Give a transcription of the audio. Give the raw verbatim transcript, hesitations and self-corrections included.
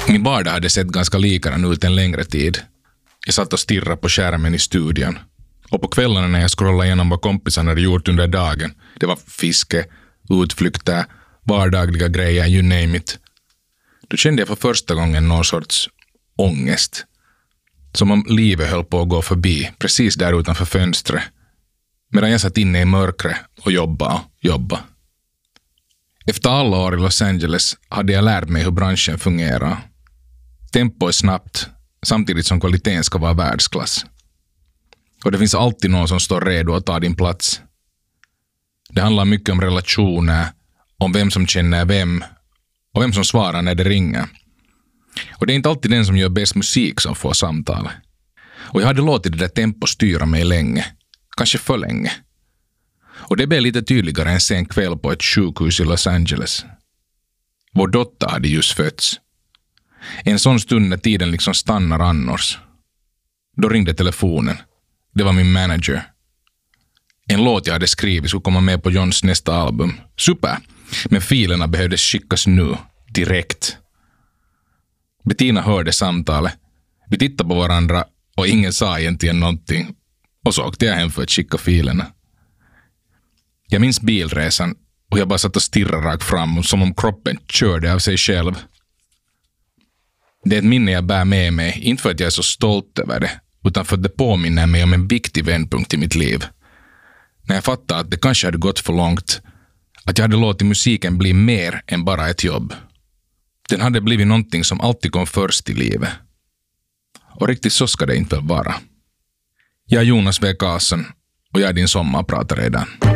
Min vardag hade sett ganska likadan ut en längre tid. Jag satt och stirrade på skärmen i studion. Och på kvällarna när jag scrollade igenom vad kompisarna hade gjort under dagen, det var fiske, utflykter, vardagliga grejer, you name it. Då kände jag för första gången någon sorts ångest. Som om livet höll på att gå förbi, precis där utanför fönstret. Medan jag satt inne i mörkret och jobbade och jobbade. Efter alla år i Los Angeles hade jag lärt mig hur branschen fungerar. Tempo är snabbt, samtidigt som kvaliteten ska vara världsklass. Och det finns alltid någon som står redo att ta din plats. Det handlar mycket om relationer, om vem som känner vem och vem som svarar när det ringer. Och det är inte alltid den som gör bäst musik som får samtal. Och jag hade låtit det där tempo styra mig länge, kanske för länge. Och det blev lite tydligare en sen kväll på ett sjukhus i Los Angeles. Vår dotter hade just fötts. En sån stund när tiden liksom stannar annars. Då ringde telefonen. Det var min manager. En låt jag hade skrivit skulle komma med på Johns nästa album. Super! Men filerna behövdes skickas nu, direkt. Bettina hörde samtalet. Vi tittade på varandra och ingen sa egentligen någonting. Och så åkte jag hem för att skicka filerna. Jag minns bilresan och jag bara satt och stirrade rakt fram som om kroppen körde av sig själv. Det är ett minne jag bär med mig, inte för att jag är så stolt över det, utan för att det påminner mig om en viktig vändpunkt i mitt liv. När jag fattade att det kanske hade gått för långt, att jag hade låtit musiken bli mer än bara ett jobb. Den hade blivit någonting som alltid kom först i livet. Och riktigt så ska det inte väl vara. Jag är Jonas W. Karlsson och jag är din sommarpratare redan.